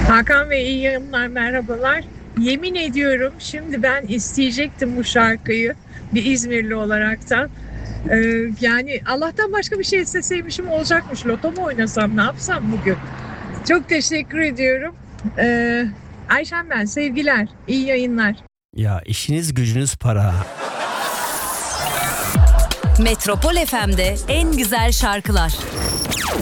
Hakan Bey, iyi yayınlar, merhabalar. Yemin ediyorum şimdi ben isteyecektim bu şarkıyı bir İzmirli olaraktan. Yani Allah'tan başka bir şey isteseymişim olacakmış. Loto mu oynasam, ne yapsam bugün? Çok teşekkür ediyorum. Ayşem ben, sevgiler, iyi yayınlar. Ya işiniz gücünüz para. Metropol FM'de en güzel şarkılar.